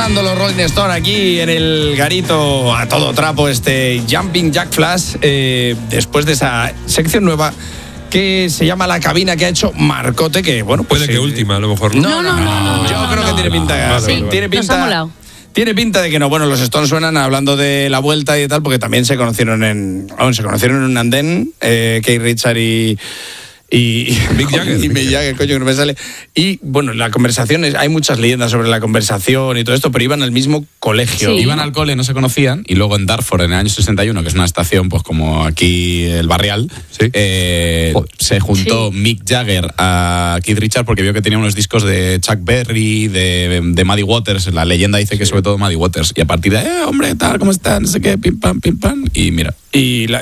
sonando los Rolling Stones aquí en el garito a todo trapo, Jumping Jack Flash, después de esa sección nueva que se llama La Cabina, que ha hecho Marcote, que bueno, pues puede que última, a lo mejor. No, yo creo que tiene pinta. Tiene pinta de que no. Bueno, los Stones suenan hablando de la vuelta y tal, porque también se conocieron en un andén, Keith Richards y Mick Jagger. Y Mick Jagger, coño, que no me sale. Y bueno, la conversación hay muchas leyendas sobre la conversación y todo esto, pero iban al mismo colegio. Sí. Iban al cole, no se conocían, y luego en Dartford, en el año 61, que es una estación pues como aquí el Barrial, sí. Se juntó Mick Jagger a Keith Richards porque vio que tenía unos discos de Chuck Berry, de Muddy Waters. La leyenda dice que sobre todo Muddy Waters. Y a partir de, hombre, tal, ¿cómo están? No sé qué, pim pam, y mira. Y los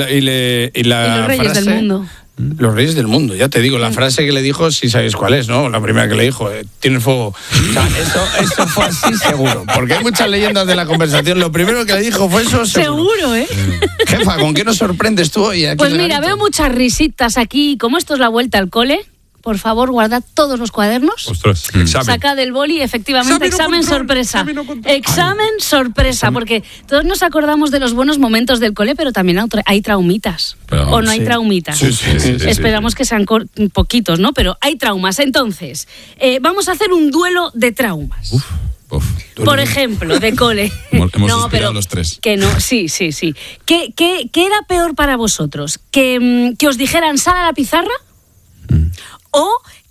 Reyes del Mundo. Los Reyes del Mundo, ya te digo, la frase que le dijo, si sabéis cuál es, ¿no? La primera que le dijo, tiene fuego. O sea, eso fue así seguro, porque hay muchas leyendas de la conversación. Lo primero que le dijo fue eso seguro. Seguro, ¿eh? Jefa, ¿con qué nos sorprendes tú hoy aquí? Pues mira, veo muchas risitas aquí. Como esto es la vuelta al cole, por favor, guardad todos los cuadernos. Ostras, examen. Sacad el boli, efectivamente, examen sorpresa. Examen sorpresa, porque todos nos acordamos de los buenos momentos del cole, pero también hay traumitas. ¿O no hay traumitas? Sí. Esperamos que sean poquitos, ¿no? Pero hay traumas. Entonces, vamos a hacer un duelo de traumas. Uf. Por ejemplo, de cole. Hemos suspirado los tres. Que no, sí. ¿Qué era peor para vosotros? ¿Que os dijeran sal a la pizarra? ¿O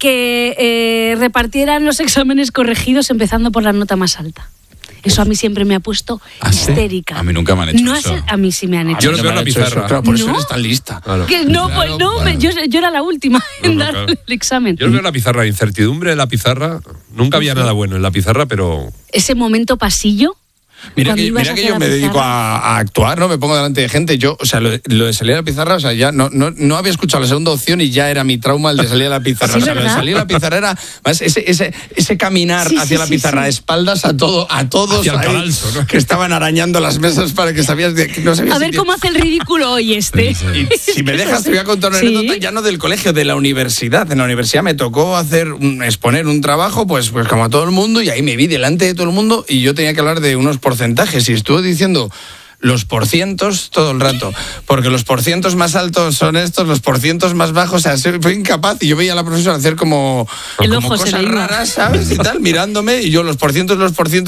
que repartieran los exámenes corregidos empezando por la nota más alta? Eso a mí siempre me ha puesto histérica. ¿Sí? A mí nunca me han hecho eso. A mí sí me han hecho. Yo lo veo en la pizarra. Claro, por eso eres tan lista. Claro. Que no, pues no, claro. Yo era la última en dar el examen. Yo lo veo en la pizarra, la incertidumbre de la pizarra. Nunca había nada bueno en la pizarra, pero... Ese momento pasillo. Mira que yo me dedico a actuar, ¿no? Me pongo delante de gente. Yo, o sea, lo de salir a la pizarra, o sea, ya no había escuchado la segunda opción y ya era mi trauma el de salir a la pizarra. Sí, o sea, lo de salir a la pizarra era más ese caminar hacia la pizarra, a espaldas a todos hacia el cadalso, ¿no? Que estaban arañando las mesas para que sabías que no sabías. A ver cómo hace el ridículo hoy este. Y si me dejas, te voy a contar una anécdota ya no del colegio, de la universidad. En la universidad me tocó exponer un trabajo, pues como a todo el mundo, y ahí me vi delante de todo el mundo y yo tenía que hablar de unos porcentajes y estuve diciendo los porcientos todo el rato, porque los porcientos más altos son estos, los porcientos más bajos, o sea, fue incapaz, y yo veía a la profesora hacer como cosas raras, ¿sabes? Y tal, mirándome, y yo los porcientos,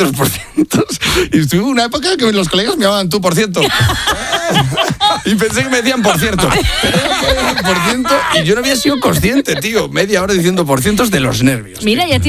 y estuve una época que los colegas me llamaban tú por ciento. Y pensé que me decían por cierto. Y yo no había sido consciente, tío, media hora diciendo por cientos de los nervios. Mira, ya